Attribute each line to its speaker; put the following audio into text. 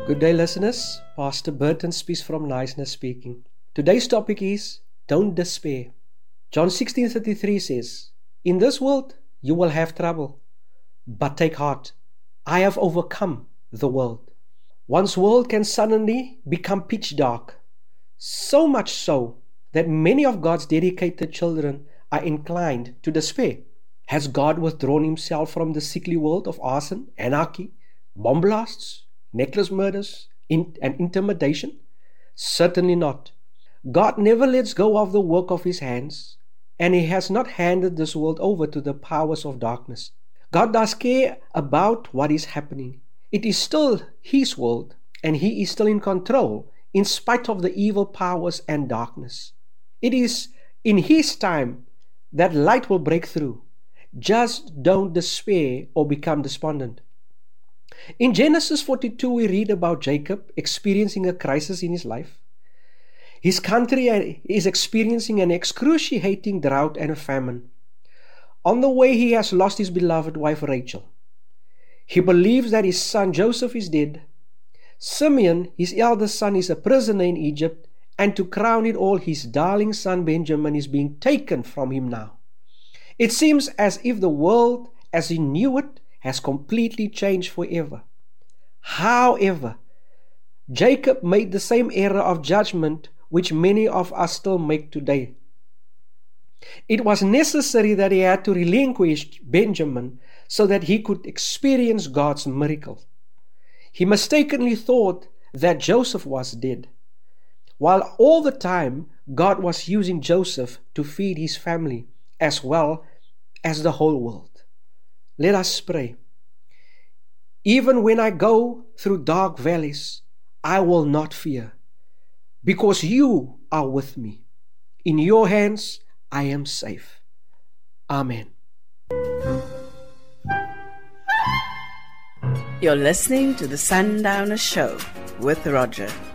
Speaker 1: Good day, listeners. Pastor Burton speaks from Niceness speaking. Today's topic is Don't Despair. John 16:33 says, In this world you will have trouble, but take heart. I have overcome the world. One's world can suddenly become pitch dark, so much so that many of God's dedicated children are inclined to despair. Has God withdrawn himself from the sickly world of arson, anarchy, bomb blasts, necklace murders, and intimidation? Certainly not. God never lets go of the work of his hands, and he has not handed this world over to the powers of darkness. God does care about what is happening. It is still his world, and he is still in control in spite of the evil powers and darkness. It is in his time that light will break through. Just don't despair or become despondent. In Genesis 42, we read about Jacob experiencing a crisis in his life. His country is experiencing an excruciating drought and a famine. On the way, he has lost his beloved wife Rachel. He believes that his son Joseph is dead. Simeon, his eldest son, is a prisoner in Egypt, and to crown it all, his darling son Benjamin is being taken from him now. It seems as if the world as he knew it has completely changed forever. However, Jacob made the same error of judgment which many of us still make today. It was necessary that he had to relinquish Benjamin so that he could experience God's miracle. He mistakenly thought that Joseph was dead, while all the time God was using Joseph to feed his family as well as the whole world. Let us pray. Even when I go through dark valleys, I will not fear, because you are with me. In your hands I am safe. Amen.
Speaker 2: You're listening to the Sundowner Show with Roger.